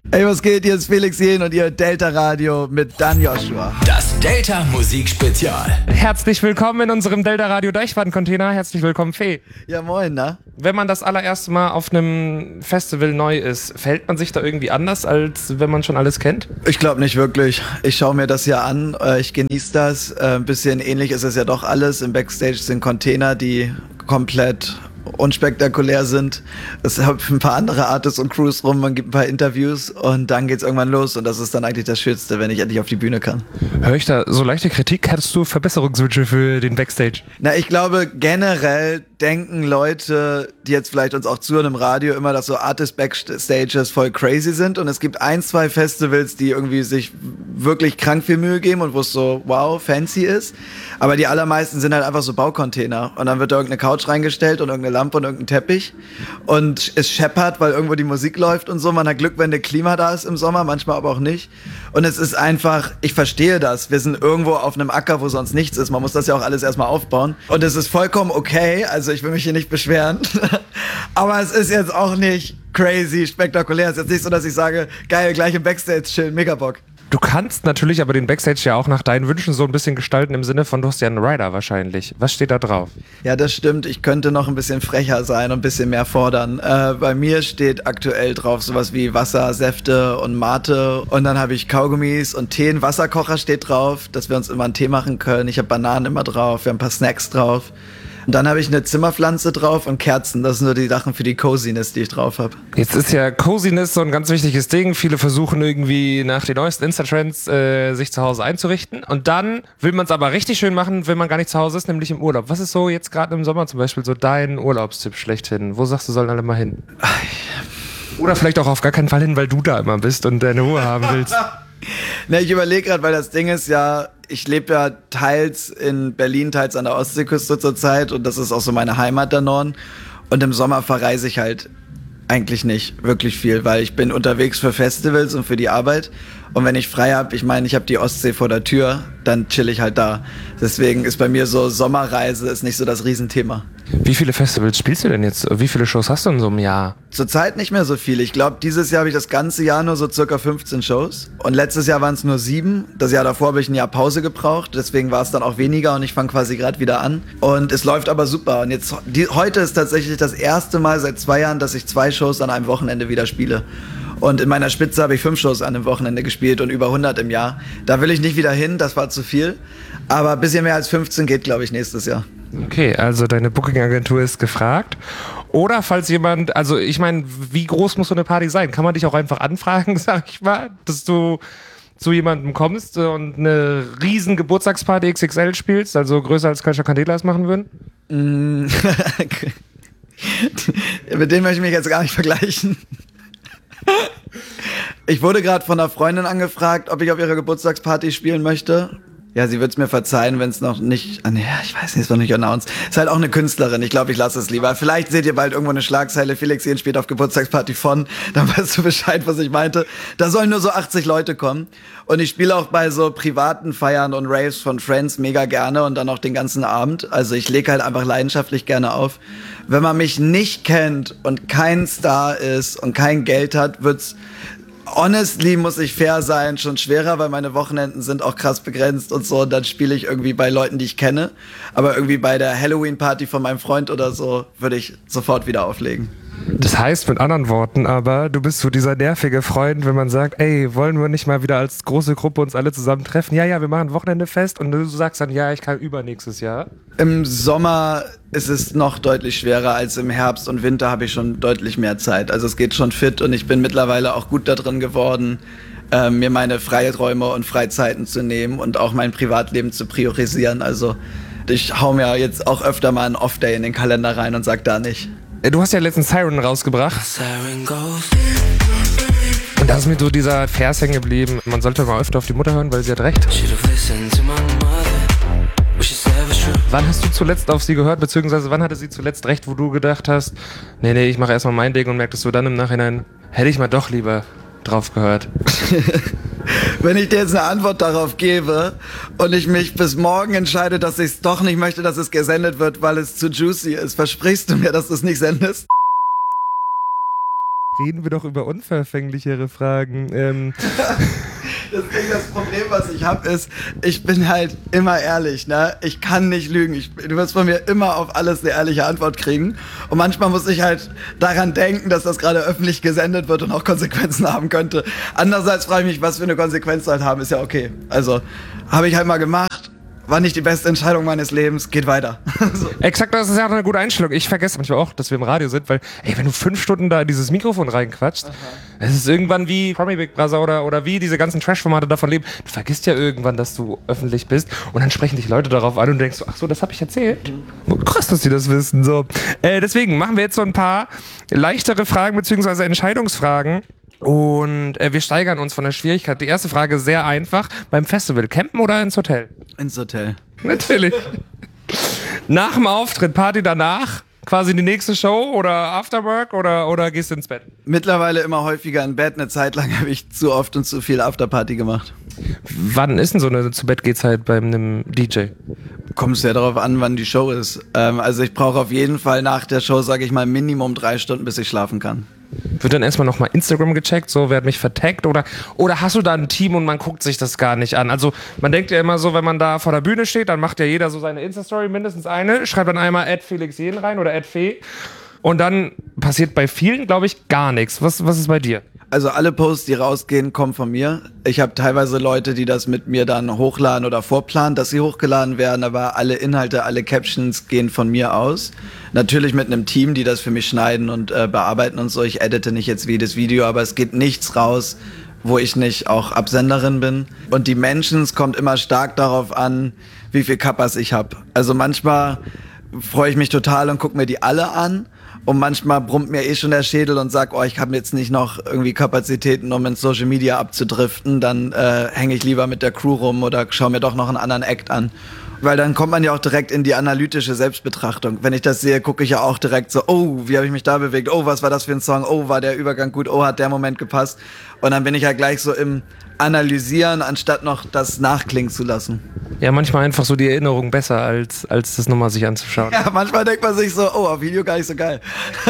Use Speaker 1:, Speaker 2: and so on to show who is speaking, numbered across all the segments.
Speaker 1: Hey, was geht? Hier ist Felix Jähn und ihr Delta Radio mit Dan Joshua.
Speaker 2: Das Delta Musik Spezial.
Speaker 3: Herzlich willkommen in unserem Delta Radio Deichwaden-Container. Herzlich willkommen, Fee.
Speaker 1: Ja, moin, na?
Speaker 3: Wenn man das allererste Mal auf einem Festival neu ist, verhält man sich da irgendwie anders, als wenn man schon alles kennt?
Speaker 1: Ich glaube nicht wirklich. Ich schaue mir das ja an, ich genieße das. Ein bisschen ähnlich ist es ja doch alles. Im Backstage sind Container, die komplett unspektakulär sind. Es hüpfen ein paar andere Artists und Crews rum, man gibt ein paar Interviews und dann geht's irgendwann los und das ist dann eigentlich das Schönste, wenn ich endlich auf die Bühne kann.
Speaker 3: Höre ich da so leichte Kritik? Hattest du Verbesserungswünsche für den Backstage?
Speaker 1: Na, ich glaube generell denken Leute, die jetzt vielleicht uns auch zuhören im Radio, immer, dass so Artist-Backstages voll crazy sind und es gibt 1, 2 Festivals, die irgendwie sich wirklich krank viel Mühe geben und wo es so wow, fancy ist, aber die allermeisten sind halt einfach so Baucontainer und dann wird da irgendeine Couch reingestellt und irgendeine Lampe und irgendein Teppich und es scheppert, weil irgendwo die Musik läuft und so, man hat Glück, wenn der Klima da ist im Sommer, manchmal aber auch nicht und es ist einfach, ich verstehe das, wir sind irgendwo auf einem Acker, wo sonst nichts ist, man muss das ja auch alles erstmal aufbauen und es ist vollkommen okay, also ich will mich hier nicht beschweren, aber es ist jetzt auch nicht crazy, spektakulär. Es ist jetzt nicht so, dass ich sage, geil, gleich im Backstage chillen, mega Bock.
Speaker 3: Du kannst natürlich aber den Backstage ja auch nach deinen Wünschen so ein bisschen gestalten, im Sinne von, du hast ja einen Rider wahrscheinlich. Was steht da drauf?
Speaker 1: Ja, das stimmt. Ich könnte noch ein bisschen frecher sein und ein bisschen mehr fordern. Bei mir steht aktuell drauf sowas wie Wasser, Säfte und Mate. Und dann habe ich Kaugummis und Tee. Ein Wasserkocher steht drauf, dass wir uns immer einen Tee machen können. Ich habe Bananen immer drauf, wir haben ein paar Snacks drauf. Und dann habe ich eine Zimmerpflanze drauf und Kerzen. Das sind nur die Sachen für die Coziness, die ich drauf habe.
Speaker 3: Jetzt ist ja Coziness so ein ganz wichtiges Ding. Viele versuchen irgendwie nach den neuesten Insta-Trends sich zu Hause einzurichten. Und dann will man es aber richtig schön machen, wenn man gar nicht zu Hause ist, nämlich im Urlaub. Was ist so jetzt gerade im Sommer zum Beispiel so dein Urlaubstipp schlechthin? Wo sagst du, sollen alle mal hin? Oder vielleicht auch auf gar keinen Fall hin, weil du da immer bist und deine Ruhe haben willst.
Speaker 1: Ne, ich überlege gerade, weil das Ding ist ja, ich lebe ja teils in Berlin, teils an der Ostseeküste zurzeit und das ist auch so meine Heimat der Norden. Und im Sommer verreise ich halt eigentlich nicht wirklich viel, weil ich bin unterwegs für Festivals und für die Arbeit. Und wenn ich frei habe, ich meine, ich habe die Ostsee vor der Tür, dann chill ich halt da. Deswegen ist bei mir so Sommerreise ist nicht so das Riesenthema.
Speaker 3: Wie viele Festivals spielst du denn jetzt? Wie viele Shows hast du in so einem Jahr?
Speaker 1: Zurzeit nicht mehr so viel. Ich glaube, dieses Jahr habe ich das ganze Jahr nur so circa 15 Shows. Und letztes Jahr waren es nur 7. Das Jahr davor habe ich ein Jahr Pause gebraucht. Deswegen war es dann auch weniger und ich fange quasi gerade wieder an. Und es läuft aber super. Und jetzt heute ist tatsächlich das erste Mal seit 2 Jahren, dass ich 2 Shows an einem Wochenende wieder spiele. Und in meiner Spitze habe ich 5 Shows an einem Wochenende gespielt und über 100 im Jahr. Da will ich nicht wieder hin, das war zu viel. Aber ein bisschen mehr als 15 geht, glaube ich, nächstes Jahr.
Speaker 3: Okay, also deine Booking-Agentur ist gefragt. Oder falls jemand, also ich meine, wie groß muss so eine Party sein? Kann man dich auch einfach anfragen, sag ich mal, dass du zu jemandem kommst und eine riesen Geburtstagsparty XXL spielst, also größer als Kölscher Candelas machen würden?
Speaker 1: Mit denen möchte ich mich jetzt gar nicht vergleichen. Ich wurde gerade von einer Freundin angefragt, ob ich auf ihrer Geburtstagsparty spielen möchte. Ja, sie wird es mir verzeihen, wenn es noch nicht... Ja, ich weiß nicht, ist noch nicht announced. Ist halt auch eine Künstlerin. Ich glaube, ich lasse es lieber. Vielleicht seht ihr bald irgendwo eine Schlagzeile. Felix Jähn spielt auf Geburtstagsparty von. Dann weißt du Bescheid, was ich meinte. Da sollen nur so 80 Leute kommen. Und ich spiele auch bei so privaten Feiern und Raves von Friends mega gerne und dann auch den ganzen Abend. Also ich lege halt einfach leidenschaftlich gerne auf. Wenn man mich nicht kennt und kein Star ist und kein Geld hat, wird's... Honestly, muss ich fair sein, schon schwerer, weil meine Wochenenden sind auch krass begrenzt und so. Und dann spiele ich irgendwie bei Leuten, die ich kenne. Aber irgendwie bei der Halloween-Party von meinem Freund oder so würde ich sofort wieder auflegen.
Speaker 3: Das heißt mit anderen Worten aber, du bist so dieser nervige Freund, wenn man sagt, ey, wollen wir nicht mal wieder als große Gruppe uns alle zusammen treffen? Ja, wir machen Wochenende fest und du sagst dann, ja, ich kann übernächstes Jahr.
Speaker 1: Im Sommer ist es noch deutlich schwerer als im Herbst und Winter habe ich schon deutlich mehr Zeit. Also es geht schon fit und ich bin mittlerweile auch gut da drin geworden, mir meine Freiräume und Freizeiten zu nehmen und auch mein Privatleben zu priorisieren. Also ich hau mir jetzt auch öfter mal einen Off-Day in den Kalender rein und sag da nicht.
Speaker 3: Du hast ja letztens Siren rausgebracht. Und da ist mir so dieser Vers hängen geblieben. Man sollte mal öfter auf die Mutter hören, weil sie hat recht. Wann hast du zuletzt auf sie gehört, beziehungsweise wann hatte sie zuletzt recht, wo du gedacht hast, nee, ich mache erstmal mein Ding und merktest du dann im Nachhinein, hätte ich mal doch lieber drauf gehört?
Speaker 1: Wenn ich dir jetzt eine Antwort darauf gebe und ich mich bis morgen entscheide, dass ich es doch nicht möchte, dass es gesendet wird, weil es zu juicy ist, versprichst du mir, dass du es nicht sendest?
Speaker 3: Reden wir doch über unverfänglichere Fragen.
Speaker 1: Das Problem, was ich habe, ist, ich bin halt immer ehrlich, ne? Ich kann nicht lügen. Du wirst von mir immer auf alles eine ehrliche Antwort kriegen. Und manchmal muss ich halt daran denken, dass das gerade öffentlich gesendet wird und auch Konsequenzen haben könnte. Andererseits frage ich mich, was für eine Konsequenz soll halt haben, ist ja okay. Also, habe ich halt mal gemacht. War nicht die beste Entscheidung meines Lebens, geht weiter. So.
Speaker 3: Exakt, das ist ja auch eine gute Einstellung. Ich vergesse manchmal auch, dass wir im Radio sind, weil, wenn du 5 Stunden da in dieses Mikrofon reinquatscht, es ist irgendwann wie Promi Big Brother oder wie diese ganzen Trash-Formate davon leben. Du vergisst ja irgendwann, dass du öffentlich bist und dann sprechen dich Leute darauf an und denkst, ach so, das habe ich erzählt. Krass, dass die das wissen. So. Deswegen machen wir jetzt so ein paar leichtere Fragen bzw. Entscheidungsfragen. Und wir steigern uns von der Schwierigkeit. Die erste Frage sehr einfach. Beim Festival, campen oder ins Hotel?
Speaker 1: Ins Hotel.
Speaker 3: Natürlich. Nach dem Auftritt, Party danach? Quasi die nächste Show oder Afterwork oder gehst du ins Bett?
Speaker 1: Mittlerweile immer häufiger im Bett. Eine Zeit lang habe ich zu oft und zu viel Afterparty gemacht.
Speaker 3: Wann ist denn so eine Zu-Bett-Gehzeit bei einem DJ?
Speaker 1: Kommt es ja darauf an, wann die Show ist. Also ich brauche auf jeden Fall nach der Show, sage ich mal, Minimum 3 Stunden, bis ich schlafen kann.
Speaker 3: Wird dann erstmal nochmal Instagram gecheckt, so, wer hat mich vertaggt oder hast du da ein Team und man guckt sich das gar nicht an? Also man denkt ja immer so, wenn man da vor der Bühne steht, dann macht ja jeder so seine Insta-Story, mindestens eine, schreibt dann einmal @FelixJen rein oder @Fe und dann passiert bei vielen, glaube ich, gar nichts. Was ist bei dir?
Speaker 1: Also alle Posts, die rausgehen, kommen von mir. Ich habe teilweise Leute, die das mit mir dann hochladen oder vorplanen, dass sie hochgeladen werden, aber alle Inhalte, alle Captions gehen von mir aus. Natürlich mit einem Team, die das für mich schneiden und bearbeiten und so. Ich edite nicht jetzt jedes Video, aber es geht nichts raus, wo ich nicht auch Absenderin bin. Und die Menschen, es kommt immer stark darauf an, wie viel Kappas ich habe. Also manchmal freue ich mich total und gucke mir die alle an. Und manchmal brummt mir schon der Schädel und sagt, ich habe jetzt nicht noch irgendwie Kapazitäten, um in Social Media abzudriften. Dann hänge ich lieber mit der Crew rum oder schaue mir doch noch einen anderen Act an. Weil dann kommt man ja auch direkt in die analytische Selbstbetrachtung. Wenn ich das sehe, gucke ich ja auch direkt so, wie habe ich mich da bewegt? Was war das für ein Song? War der Übergang gut? Hat der Moment gepasst? Und dann bin ich ja gleich so im Analysieren, anstatt noch das nachklingen zu lassen.
Speaker 3: Ja, manchmal einfach so die Erinnerung besser, als das nochmal sich anzuschauen.
Speaker 1: Ja, manchmal denkt man sich so, auf Video gar nicht so geil.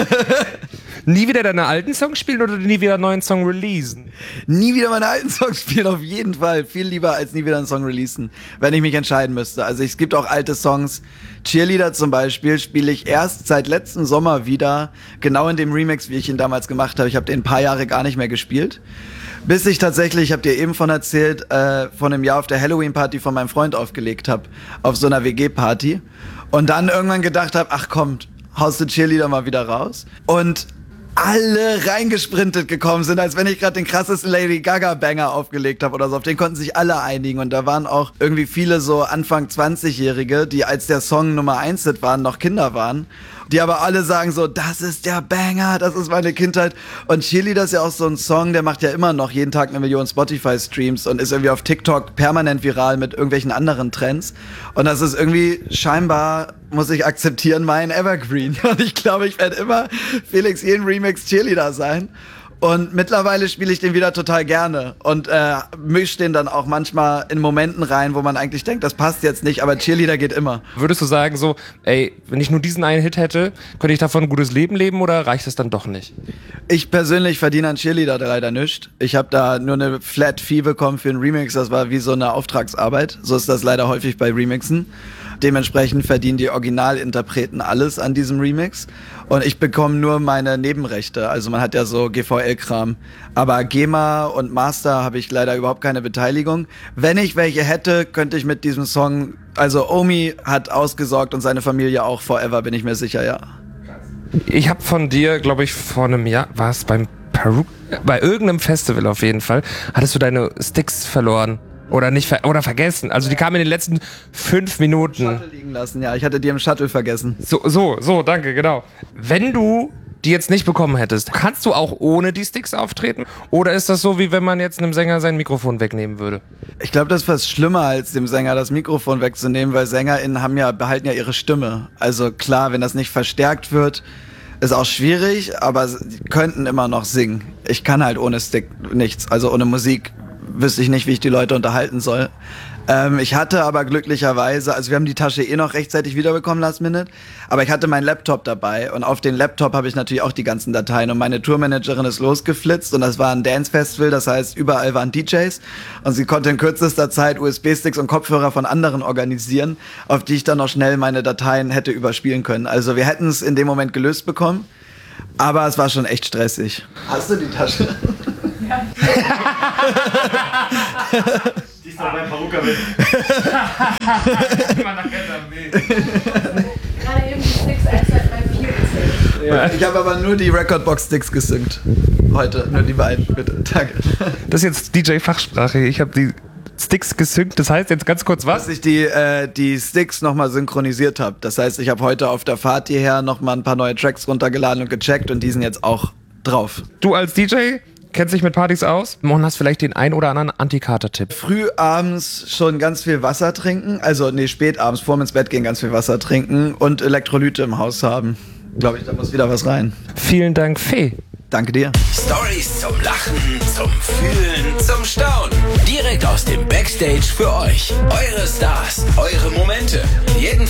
Speaker 3: Nie wieder deine alten Songs spielen oder nie wieder einen neuen Song releasen?
Speaker 1: Nie wieder meine alten Songs spielen, auf jeden Fall. Viel lieber als nie wieder einen Song releasen, wenn ich mich entscheiden müsste. Also es gibt auch alte Songs. Cheerleader zum Beispiel spiele ich erst seit letzten Sommer wieder, genau in dem Remix, wie ich ihn damals gemacht habe. Ich habe den ein paar Jahre gar nicht mehr gespielt. Bis ich tatsächlich, ich habe dir eben von erzählt, von einem Jahr auf der Halloween-Party von meinem Freund aufgelegt habe, auf so einer WG-Party. Und dann irgendwann gedacht habe, ach komm, haust du Cheerleader mal wieder raus. Und alle reingesprintet gekommen sind, als wenn ich gerade den krassesten Lady Gaga-Banger aufgelegt habe oder so. Auf den konnten sich alle einigen. Und da waren auch irgendwie viele so Anfang 20-Jährige, die als der Song Nummer 1 Hit waren, noch Kinder waren. Die aber alle sagen so, das ist der Banger, das ist meine Kindheit. Und Cheerleader ist ja auch so ein Song, der macht ja immer noch jeden Tag 1 Million Spotify-Streams und ist irgendwie auf TikTok permanent viral mit irgendwelchen anderen Trends. Und das ist irgendwie scheinbar, muss ich akzeptieren, mein Evergreen. Und ich glaube, ich werde immer FelixJen Remix Cheerleader sein. Und mittlerweile spiele ich den wieder total gerne und mische den dann auch manchmal in Momenten rein, wo man eigentlich denkt, das passt jetzt nicht, aber Cheerleader geht immer.
Speaker 3: Würdest du sagen so, wenn ich nur diesen einen Hit hätte, könnte ich davon ein gutes Leben leben oder reicht es dann doch nicht?
Speaker 1: Ich persönlich verdiene an Cheerleader leider nichts. Ich habe da nur eine Flat Fee bekommen für einen Remix, das war wie so eine Auftragsarbeit. So ist das leider häufig bei Remixen. Dementsprechend verdienen die Originalinterpreten alles an diesem Remix. Und ich bekomme nur meine Nebenrechte. Also man hat ja so GVL-Kram. Aber GEMA und Master habe ich leider überhaupt keine Beteiligung. Wenn ich welche hätte, könnte ich mit diesem Song... Also Omi hat ausgesorgt und seine Familie auch forever, bin ich mir sicher, ja.
Speaker 3: Ich habe von dir, glaube ich, vor einem Jahr, war es bei irgendeinem Festival auf jeden Fall, hattest du deine Sticks verloren. Oder nicht oder vergessen. Also die kamen in den letzten 5 Minuten.
Speaker 1: Shuttle liegen lassen, ja. Ich hatte die im Shuttle vergessen.
Speaker 3: So, danke, genau. Wenn du die jetzt nicht bekommen hättest, kannst du auch ohne die Sticks auftreten? Oder ist das so, wie wenn man jetzt einem Sänger sein Mikrofon wegnehmen würde?
Speaker 1: Ich glaube, das ist fast schlimmer, als dem Sänger das Mikrofon wegzunehmen, weil SängerInnen behalten ja ihre Stimme. Also klar, wenn das nicht verstärkt wird, ist auch schwierig, aber sie könnten immer noch singen. Ich kann halt ohne Stick nichts, also ohne Musik wüsste ich nicht, wie ich die Leute unterhalten soll. Ich hatte aber glücklicherweise, also wir haben die Tasche noch rechtzeitig wiederbekommen, last minute, aber ich hatte meinen Laptop dabei und auf den Laptop habe ich natürlich auch die ganzen Dateien und meine Tourmanagerin ist losgeflitzt und das war ein Dance-Festival, das heißt überall waren DJs und sie konnte in kürzester Zeit USB-Sticks und Kopfhörer von anderen organisieren, auf die ich dann noch schnell meine Dateien hätte überspielen können. Also wir hätten es in dem Moment gelöst bekommen, aber es war schon echt stressig. Hast du die Tasche? Ja.
Speaker 4: Die ist doch beim Perrucker mit.
Speaker 5: Gerade eben die Sticks 1, 2, 3, 4 gezählt.
Speaker 1: Ja. Ich habe aber nur die Recordbox-Sticks gesynkt. Heute, nur die beiden, bitte. Danke.
Speaker 3: Das ist jetzt DJ-Fachsprache. Ich habe die Sticks gesynkt. Das heißt jetzt ganz kurz was?
Speaker 1: Dass ich die Sticks nochmal synchronisiert habe. Das heißt, ich habe heute auf der Fahrt hierher nochmal ein paar neue Tracks runtergeladen und gecheckt und die sind jetzt auch drauf.
Speaker 3: Du als DJ kennst dich mit Partys aus und hast vielleicht den ein oder anderen Antikater-Tipp.
Speaker 1: Früh abends schon ganz viel Wasser trinken, also spät abends vorm ins Bett gehen ganz viel Wasser trinken und Elektrolyte im Haus haben. Glaube ich, da muss wieder was rein.
Speaker 3: Vielen Dank, Fee.
Speaker 1: Danke dir.
Speaker 2: Storys zum Lachen, zum Fühlen, zum Staunen. Direkt aus dem Backstage für euch. Eure Stars, eure Momente. Jeden